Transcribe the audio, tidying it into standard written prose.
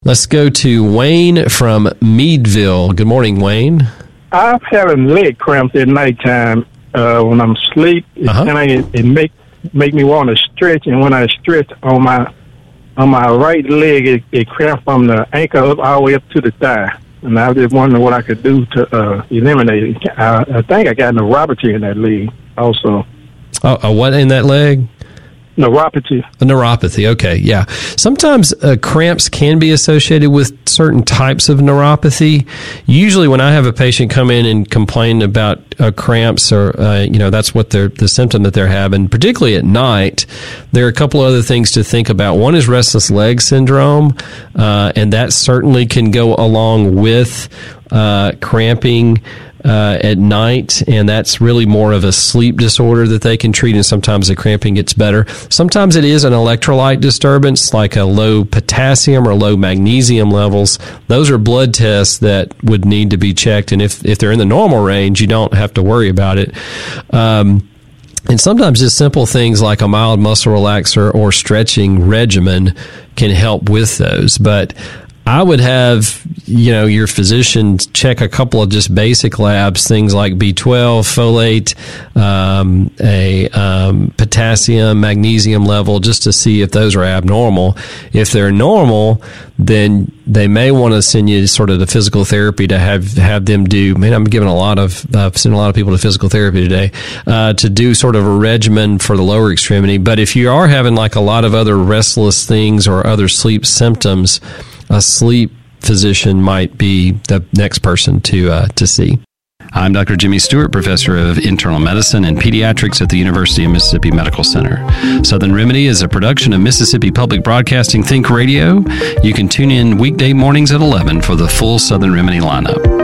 Let's go to Wayne from Meadville. Good morning, Wayne. I'm having leg cramps at nighttime when I'm asleep. It make me want to stretch, and when I stretch on my right leg, it cramps from the ankle up all the way up to the thigh. And I was just wondering what I could do to eliminate it. I think I got neuropathy in that leg also. What in that leg? Neuropathy. A neuropathy, okay, yeah. Sometimes cramps can be associated with certain types of neuropathy. Usually when I have a patient come in and complain about cramps or, that's what the symptom that they're having, particularly at night, there are a couple other things to think about. One is restless leg syndrome, and that certainly can go along with cramping at night, and that's really more of a sleep disorder that they can treat, and sometimes the cramping gets better. Sometimes it is an electrolyte disturbance, like a low potassium or low magnesium levels. Those are blood tests that would need to be checked, and if they're in the normal range, you don't have to worry about it. And sometimes just simple things like a mild muscle relaxer or stretching regimen can help with those. But I would have, your physician check a couple of just basic labs, things like B12, folate, potassium, magnesium level, just to see if those are abnormal. If they're normal, then they may want to send you sort of to physical therapy to have them do. I'm giving sending a lot of people to physical therapy today, to do sort of a regimen for the lower extremity. But if you are having like a lot of other restless things or other sleep symptoms, a sleep physician might be the next person to see. I'm Dr. Jimmy Stewart, Professor of Internal Medicine and Pediatrics at the University of Mississippi Medical Center. Southern Remedy is a production of Mississippi Public Broadcasting Think Radio. You can tune in weekday mornings at 11 for the full Southern Remedy lineup.